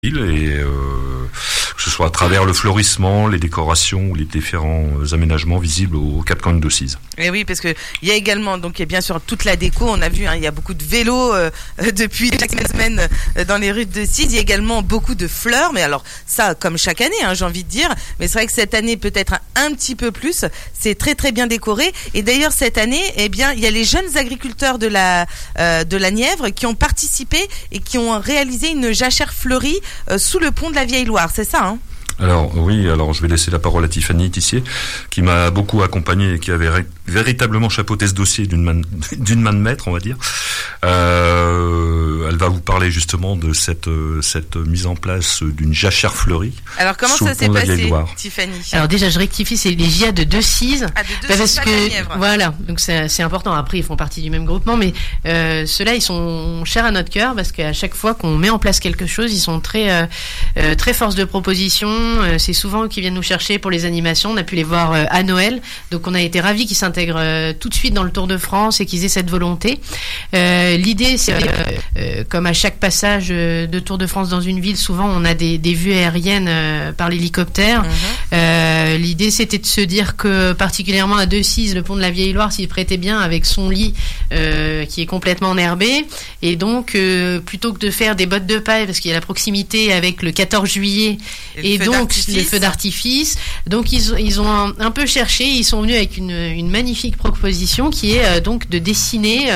et que ce soit à travers le fleurissement, les décorations ou les différents aménagements visibles au Cap Cannes de Cise. Et oui, parce que il y a également donc il y a bien sûr toute la déco. On a vu, il y a beaucoup de vélos depuis chaque semaine dans les rues de Cise. Il y a également beaucoup de fleurs, mais alors ça, comme chaque année, j'ai envie de dire. Mais c'est vrai que cette année peut-être un petit peu plus. C'est très très bien décoré. Et d'ailleurs cette année, il y a les jeunes agriculteurs de la Nièvre qui ont participé et qui ont réalisé une jachère fleurie sous le pont de la Vieille Loire. C'est ça, hein? Alors oui, je vais laisser la parole à Tiffany Tissier, qui m'a beaucoup accompagné et qui avait véritablement chapeauté ce dossier d'une main de maître, on va dire. Elle va vous parler justement de cette mise en place d'une jachère fleurie. Alors comment ça s'est passé, Tiffany? Alors déjà, je rectifie, c'est les JA de Decize. Parce que voilà, donc c'est important. Après, ils font partie du même groupement, mais ceux-là, ils sont chers à notre cœur parce qu'à chaque fois qu'on met en place quelque chose, ils sont très très force de proposition. C'est souvent eux qui viennent nous chercher pour les animations. On a pu les voir à Noël, donc on a été ravis qu'ils s'intègrent tout de suite dans le Tour de France et qu'ils aient cette volonté. L'idée, c'est comme à chaque passage de Tour de France dans une ville, souvent on a des vues aériennes par l'hélicoptère. L'idée, c'était de se dire que particulièrement à Decize, le pont de la Vieille Loire s'y prêtait bien avec son lit qui est complètement enherbé. Et donc, plutôt que de faire des bottes de paille, parce qu'il y a la proximité avec le 14 juillet et donc les feux d'artifice. Donc ils ont un peu cherché, ils sont venus avec une magnifique proposition qui est donc de dessiner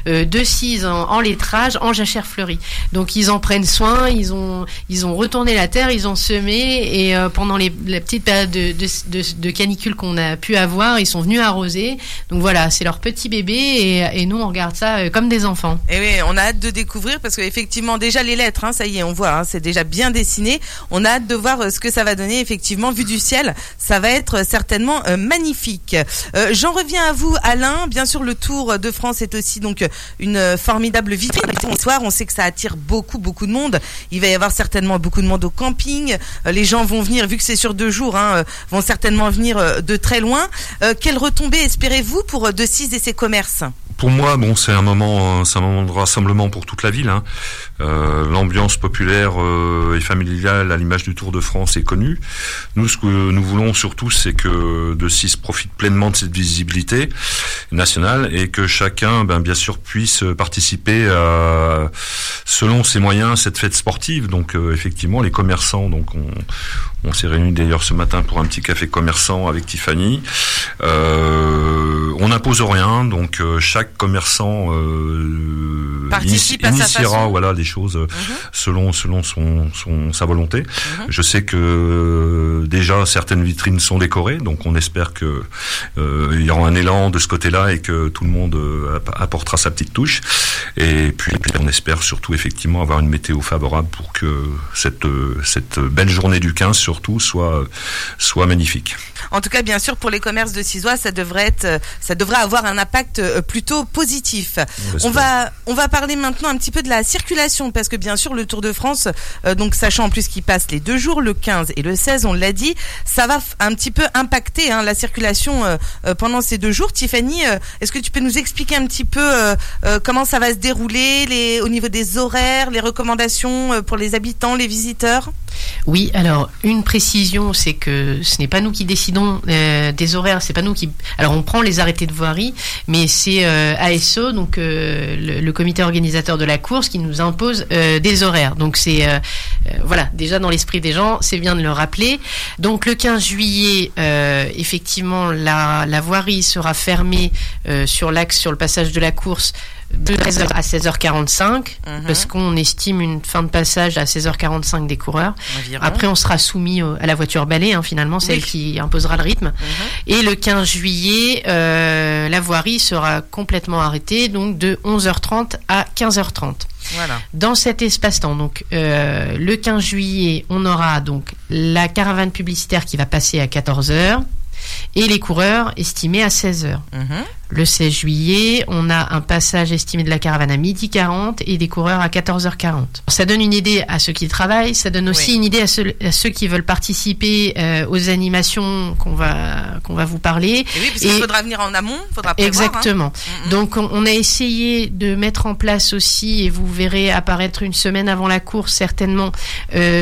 Decize en lettrage, en jachère fleurie. Donc ils en prennent soin, ils ont retourné la terre, ils ont semé et pendant la petite période de canicule qu'on a pu avoir, ils sont venus arroser. Donc voilà, c'est leur petit bébé et nous on regarde ça comme des enfants. Et oui, on a hâte de découvrir parce qu'effectivement déjà les lettres, ça y est, on voit, c'est déjà bien dessiné. On a hâte de voir ce que ça va donner. Effectivement, vu du ciel, ça va être certainement magnifique. J'en reviens à vous, Alain. Bien sûr, le Tour de France est aussi donc une formidable vitrine. Ce soir, on sait que ça attire beaucoup de monde. Il va y avoir certainement beaucoup de monde au camping. Les gens vont venir, vu que c'est sur 2 jours, vont certainement venir de très loin. Quelles retombées espérez-vous pour Decize et ses commerces? Pour moi, c'est un moment de rassemblement pour toute la ville. L'ambiance populaire et familiale à l'image du Tour de France est connue. Nous, ce que nous voulons surtout, c'est que Decize profite pleinement de cette visibilité nationale et que chacun, bien sûr, puisse participer selon ses moyens à cette fête sportive. Donc, effectivement, les commerçants, on s'est réunis d'ailleurs ce matin pour un petit café commerçant avec Tiffany. On n'impose rien, donc chaque commerçant initiera des choses selon sa volonté. Je sais que déjà certaines vitrines sont décorées, donc on espère que il y aura un élan de ce côté-là et que tout le monde apportera sa petite touche. Et puis on espère surtout effectivement avoir une météo favorable pour que cette belle journée du 15 surtout soit magnifique. En tout cas, bien sûr, pour les commerces de Cizois, ça devrait avoir un impact plutôt positif. On va parler maintenant un petit peu de la circulation, parce que bien sûr, le Tour de France, donc sachant en plus qu'il passe les 2 jours, le 15 et le 16, on l'a dit, ça va un petit peu impacter la circulation pendant ces 2 jours. Tiffany, est-ce que tu peux nous expliquer un petit peu comment ça va se dérouler, au niveau des horaires, les recommandations pour les habitants, les visiteurs? Oui, alors une précision, c'est que ce n'est pas nous qui décidons des horaires, c'est pas nous qui. Alors on prend les arrêtés de voirie, mais c'est ASO, donc le comité organisateur de la course, qui nous impose des horaires. Donc c'est voilà, déjà dans l'esprit des gens, c'est bien de le rappeler. Donc le 15 juillet, effectivement, la voirie sera fermée sur l'axe, sur le passage de la course, de 13h à 16h45, parce qu'on estime une fin de passage à 16h45 des coureurs. Environ. Après, on sera soumis à la voiture balai, finalement, c'est elle qui imposera le rythme. Et le 15 juillet, la voirie sera complètement arrêtée, donc de 11h30 à 15h30. Voilà. Dans cet espace-temps, donc le 15 juillet, on aura donc la caravane publicitaire qui va passer à 14h et les coureurs estimés à 16h. Le 16 juillet, on a un passage estimé de la caravane à 12h40 et des coureurs à 14h40. Ça donne une idée à ceux qui travaillent, ça donne aussi une idée à ceux qui veulent participer aux animations qu'on va vous parler. Et oui, parce qu'il faudra venir en amont, il faudra prévoir. Exactement. Donc on a essayé de mettre en place aussi, et vous verrez apparaître une semaine avant la course certainement,